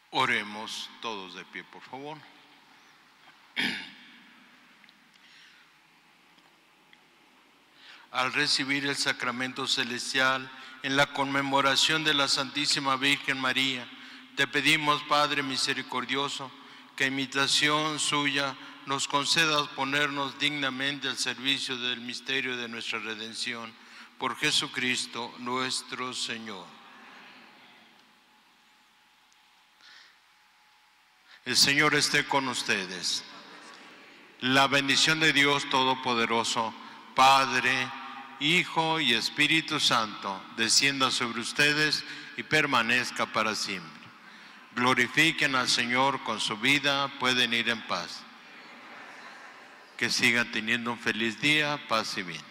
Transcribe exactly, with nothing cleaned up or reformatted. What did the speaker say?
Oremos todos de pie, por favor. Al recibir el sacramento celestial en la conmemoración de la Santísima Virgen María, te pedimos, Padre misericordioso, que a imitación suya nos concedas ponernos dignamente al servicio del misterio de nuestra redención. Por Jesucristo nuestro Señor. El Señor esté con ustedes. La bendición de Dios Todopoderoso, Padre, Hijo y Espíritu Santo, descienda sobre ustedes y permanezca para siempre. Glorifiquen al Señor con su vida, pueden ir en paz. Que sigan teniendo un feliz día, paz y bien.